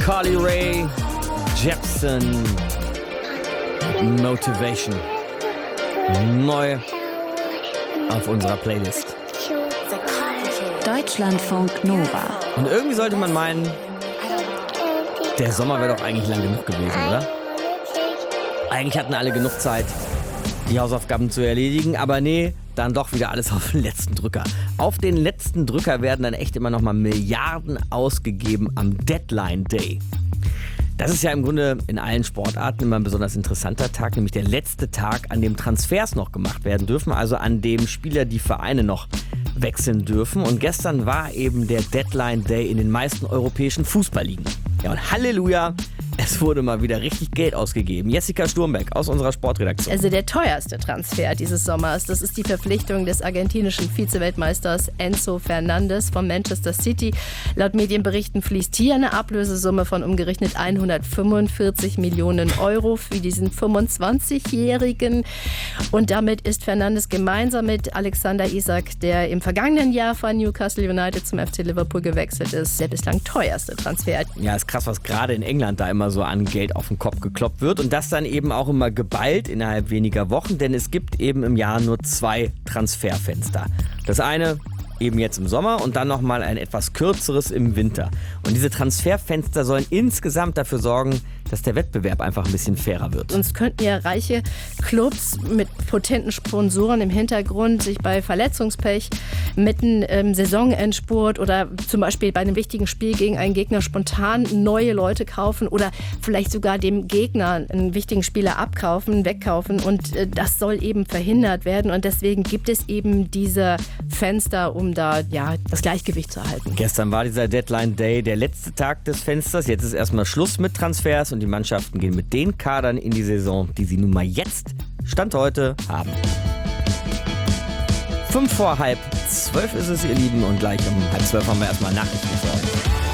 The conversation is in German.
Carly Rae Jepsen, Motivation. Neu auf unserer Playlist. Deutschlandfunk Nova. Und irgendwie sollte man meinen, der Sommer wäre doch eigentlich lang genug gewesen, oder? Eigentlich hatten alle genug Zeit, die Hausaufgaben zu erledigen, aber nee, dann doch wieder alles auf den letzten Drücker. Auf den letzten Drücker werden dann echt immer noch mal Milliarden ausgegeben am Deadline Day. Das ist ja im Grunde in allen Sportarten immer ein besonders interessanter Tag, nämlich der letzte Tag, an dem Transfers noch gemacht werden dürfen, also an dem Spieler die Vereine noch wechseln dürfen. Und gestern war eben der Deadline Day in den meisten europäischen Fußballligen. Ja, und Halleluja, es wurde mal wieder richtig Geld ausgegeben. Jessica Sturmbeck aus unserer Sportredaktion. Also der teuerste Transfer dieses Sommers, das ist die Verpflichtung des argentinischen Vize-Weltmeisters Enzo Fernandes von Manchester City. Laut Medienberichten fließt hier eine Ablösesumme von umgerechnet 145 Millionen Euro für diesen 25-Jährigen. Und damit ist Fernandes gemeinsam mit Alexander Isak, der im vergangenen Jahr von Newcastle United zum FC Liverpool gewechselt ist, der bislang teuerste Transfer. Ja, ist krass, was gerade in England da immer so an Geld auf den Kopf gekloppt wird. Und das dann eben auch immer geballt innerhalb weniger Wochen, denn es gibt eben im Jahr nur 2 Transferfenster. Das eine eben jetzt im Sommer und dann nochmal ein etwas kürzeres im Winter. Und diese Transferfenster sollen insgesamt dafür sorgen, dass der Wettbewerb einfach ein bisschen fairer wird. Sonst könnten ja reiche Clubs mit potenten Sponsoren im Hintergrund sich bei Verletzungspech mitten im Saisonendspurt oder zum Beispiel bei einem wichtigen Spiel gegen einen Gegner spontan neue Leute kaufen oder vielleicht sogar dem Gegner einen wichtigen Spieler abkaufen, wegkaufen. Und das soll eben verhindert werden. Und deswegen gibt es eben diese Fenster, um da das Gleichgewicht zu erhalten. Gestern war dieser Deadline Day der letzte Tag des Fensters. Jetzt ist erstmal Schluss mit Transfers und die Mannschaften gehen mit den Kadern in die Saison, die sie nun mal jetzt, Stand heute, haben. 5 vor halb 12 ist es, ihr Lieben, und gleich um halb 12 haben wir erstmal Nachrichten für euch.